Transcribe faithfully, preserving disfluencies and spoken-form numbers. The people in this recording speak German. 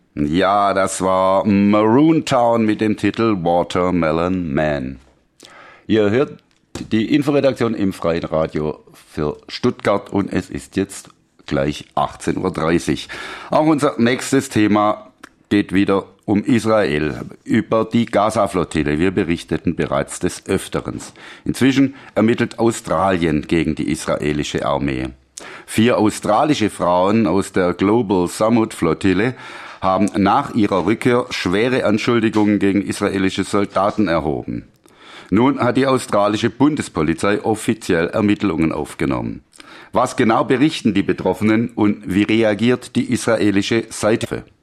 Ja, das war Maroon Town mit dem Titel Watermelon Man. Ihr hört die Inforedaktion im Freien Radio für Stuttgart und es ist jetzt gleich achtzehn Uhr dreißig. Auch unser nächstes Thema geht wieder um Israel, über die Gaza-Flottille. Wir berichteten bereits des Öfteren. Inzwischen ermittelt Australien gegen die israelische Armee. Vier australische Frauen aus der Global Samud Flottille haben nach ihrer Rückkehr schwere Anschuldigungen gegen israelische Soldaten erhoben. Nun hat die australische Bundespolizei offiziell Ermittlungen aufgenommen. Was genau berichten die Betroffenen und wie reagiert die israelische Seite?